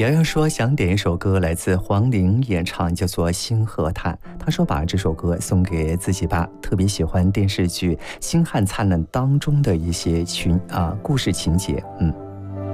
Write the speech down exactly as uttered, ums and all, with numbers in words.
瑶瑶说想点一首歌，来自黄龄演唱，叫做《星河叹》。她说把这首歌送给自己吧，特别喜欢电视剧《星汉灿烂》当中的一些群啊故事情节。嗯。